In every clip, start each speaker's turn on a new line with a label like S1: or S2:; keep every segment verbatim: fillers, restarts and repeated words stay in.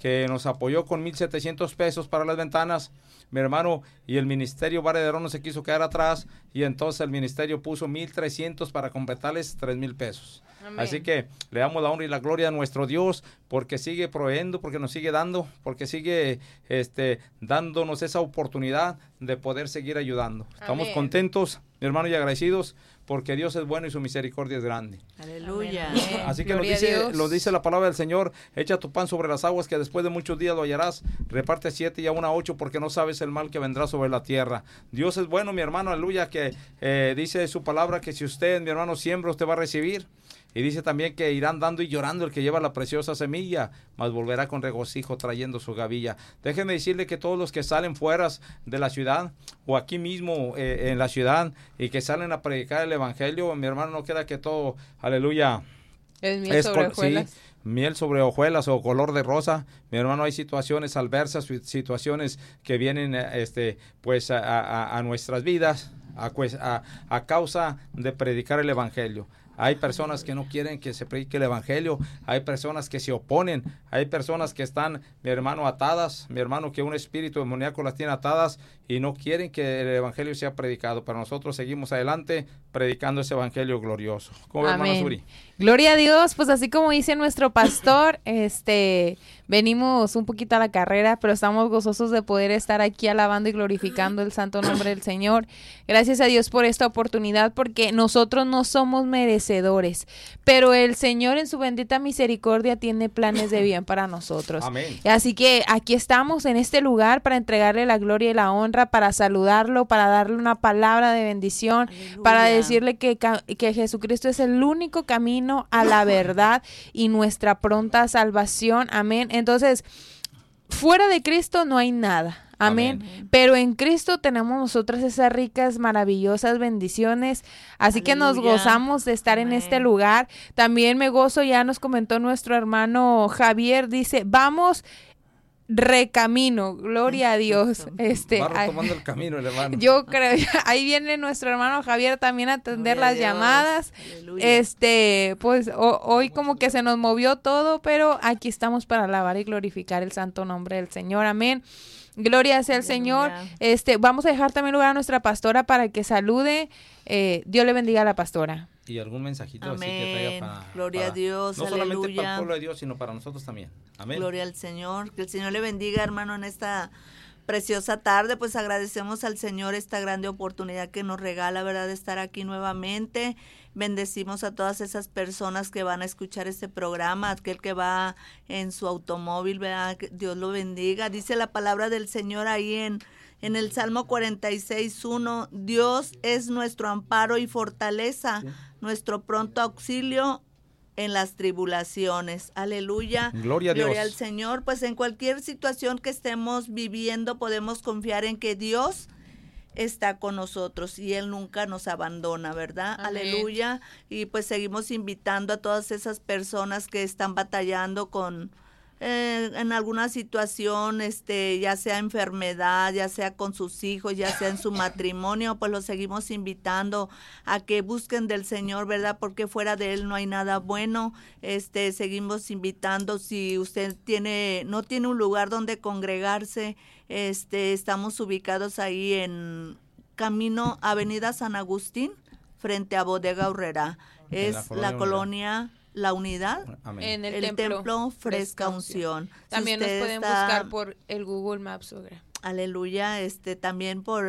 S1: que nos apoyó con mil setecientos pesos para las ventanas, mi hermano, y el ministerio Valle de Herón no se quiso quedar atrás, y entonces el ministerio puso mil trescientos para completarles tres mil pesos. Amén. Así que le damos la honra y la gloria a nuestro Dios, porque sigue proveyendo, porque nos sigue dando, porque sigue este, dándonos esa oportunidad de poder seguir ayudando. Amén. Estamos contentos, mi hermano, y agradecidos, porque Dios es bueno y su misericordia es grande.
S2: Aleluya.
S1: Así que nos dice, lo dice la palabra del Señor: echa tu pan sobre las aguas, que después de muchos días lo hallarás. Reparte siete y aún a ocho, porque no sabes el mal que vendrá sobre la tierra. Dios es bueno, mi hermano, aleluya, que eh, dice su palabra que si usted, mi hermano, siembra, usted va a recibir. Y dice también que irán dando y llorando el que lleva la preciosa semilla, mas volverá con regocijo trayendo su gavilla. Déjenme decirle que todos los que salen fuera de la ciudad o aquí mismo eh, en la ciudad y que salen a predicar el evangelio, mi hermano, no queda que todo, aleluya,
S3: es miel sobre hojuelas.
S1: Sí, miel sobre hojuelas o color de rosa. Mi hermano, hay situaciones adversas, situaciones que vienen este, pues a, a, a nuestras vidas a, a, a causa de predicar el evangelio. Hay personas que no quieren que se predique el evangelio, hay personas que se oponen, hay personas que están, mi hermano, atadas, mi hermano, que un espíritu demoníaco las tiene atadas y no quieren que el evangelio sea predicado, pero nosotros seguimos adelante predicando ese evangelio glorioso. ¿Cómo ves, hermano Suri?
S3: Gloria a Dios, pues así como dice nuestro pastor, este, venimos un poquito a la carrera, pero estamos gozosos de poder estar aquí alabando y glorificando el santo nombre del Señor. Gracias a Dios por esta oportunidad, porque nosotros no somos merecedores, pero el Señor en su bendita misericordia tiene planes de bien para nosotros.
S1: Amén.
S3: Así que aquí estamos en este lugar para entregarle la gloria y la honra, para saludarlo, para darle una palabra de bendición, aleluya, para decirle que, que Jesucristo es el único camino a la verdad y nuestra pronta salvación. Amén. Entonces, fuera de Cristo no hay nada. Amén. Amén. Pero en Cristo tenemos nosotras esas ricas, maravillosas bendiciones. Así aleluya, que nos gozamos de estar amén, en este lugar. También me gozo, ya nos comentó nuestro hermano Javier, dice, vamos recamino, gloria a Dios. Este,
S1: va retomando el camino el hermano.
S3: Yo creo, ahí viene nuestro hermano Javier también a atender gloria las llamadas. Aleluya. Este, pues o, hoy como que se nos movió todo, pero aquí estamos para alabar y glorificar el santo nombre del Señor. Amén. Gloria sea al Señor. Este, vamos a dejar también lugar a nuestra pastora para que salude. Eh, Dios le bendiga a la pastora.
S1: Y algún mensajito
S2: amén,
S1: así que traiga para,
S2: gloria
S1: para,
S2: a Dios,
S1: no
S2: aleluya,
S1: solamente para el pueblo de Dios, sino para nosotros también. Amén.
S2: Gloria al Señor, que el Señor le bendiga, hermano, en esta preciosa tarde. Pues agradecemos al Señor esta grande oportunidad que nos regala, ¿verdad?, de estar aquí nuevamente. Bendecimos a todas esas personas que van a escuchar este programa, aquel que va en su automóvil, ¿verdad?, que Dios lo bendiga. Dice la palabra del Señor ahí en En el Salmo cuarenta y seis, uno, Dios es nuestro amparo y fortaleza, sí, nuestro pronto auxilio en las tribulaciones. Aleluya.
S1: Gloria a Dios.
S2: Gloria al Señor. Pues en cualquier situación que estemos viviendo podemos confiar en que Dios está con nosotros y Él nunca nos abandona, ¿verdad? Amén. Aleluya. Y pues seguimos invitando a todas esas personas que están batallando con Eh, en alguna situación, este, ya sea enfermedad, ya sea con sus hijos, ya sea en su matrimonio, pues los seguimos invitando a que busquen del Señor, ¿verdad? Porque fuera de Él no hay nada bueno. Este, seguimos invitando, si usted tiene, no tiene un lugar donde congregarse, este, estamos ubicados ahí en Camino Avenida San Agustín, frente a Bodega Aurrera. Es la colonia, la colonia La Unidad,
S3: amén, en el,
S2: el
S3: templo,
S2: templo Fresca Unción.
S3: También si nos pueden está, buscar por el Google Maps. ¿verdad?
S2: Aleluya, este también por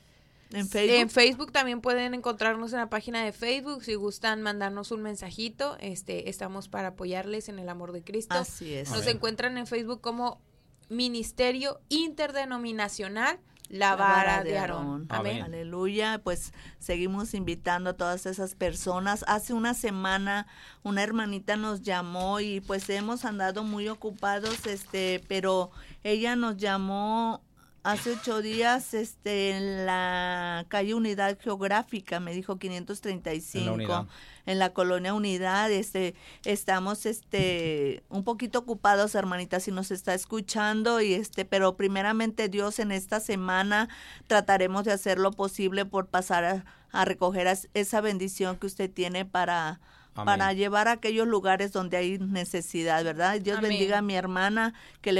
S2: en Facebook.
S3: En Facebook también pueden encontrarnos en la página de Facebook, si gustan mandarnos un mensajito, este estamos para apoyarles en el amor de Cristo.
S2: Así es.
S3: Nos amén, encuentran en Facebook como Ministerio Interdenominacional La Vara, la vara de Aarón.
S2: Amén. Amén. Aleluya. Pues seguimos invitando a todas esas personas. Hace una semana una hermanita nos llamó y pues hemos andado muy ocupados, este, pero ella nos llamó hace ocho días, este, en la calle Unidad Geográfica, me dijo quinientos treinta y cinco. En la, en la colonia Unidad, este, estamos, este, un poquito ocupados, hermanita, si nos está escuchando, y este, pero primeramente Dios, en esta semana trataremos de hacer lo posible por pasar a, a recoger a esa bendición que usted tiene para, amén, para llevar a aquellos lugares donde hay necesidad, ¿verdad? Dios amén, bendiga a mi hermana, que le